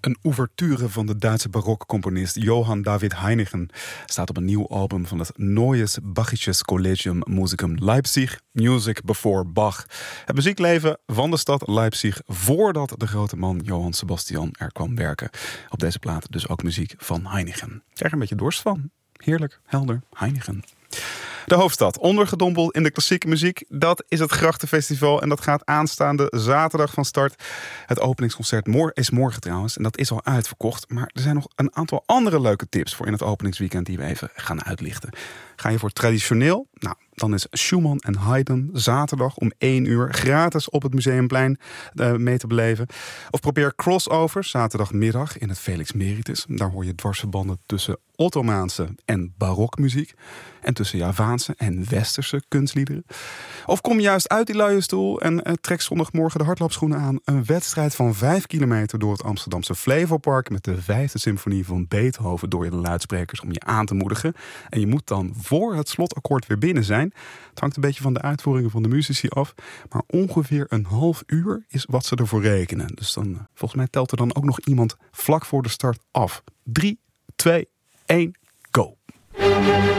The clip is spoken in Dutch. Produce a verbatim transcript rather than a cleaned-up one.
Een ouverture van de Duitse barokcomponist Johann David Heinichen staat op een nieuw album van het Neues Bachisches Collegium Musicum Leipzig, Music Before Bach. Het muziekleven van de stad Leipzig voordat de grote man Johann Sebastian er kwam werken. Op deze plaat dus ook muziek van Heinichen. Ik krijg er een beetje dorst van. Heerlijk, helder, Heinichen. De hoofdstad, ondergedompeld in de klassieke muziek. Dat is het Grachtenfestival en dat gaat aanstaande zaterdag van start. Het openingsconcert is morgen trouwens en dat is al uitverkocht. Maar er zijn nog een aantal andere leuke tips voor in het openingsweekend die we even gaan uitlichten. Ga je voor traditioneel? Nou, dan is Schumann en Haydn zaterdag om één uur gratis op het Museumplein uh, mee te beleven. Of probeer crossovers zaterdagmiddag in het Felix Meritis. Daar hoor je dwarsverbanden tussen Ottomaanse en barokmuziek. En tussen Javaanse en Westerse kunstliederen. Of kom juist uit die luie stoel en uh, trek zondagmorgen de hardloopschoenen aan. Een wedstrijd van vijf kilometer door het Amsterdamse Flevopark met de vijfde symfonie van Beethoven door je de luidsprekers om je aan te moedigen. En je moet dan voor het slotakkoord weer binnen zijn. Het hangt een beetje van de uitvoeringen van de muzici af. Maar ongeveer een half uur is wat ze ervoor rekenen. Dus dan, uh, volgens mij telt er dan ook nog iemand vlak voor de start af. drie, twee, één, go!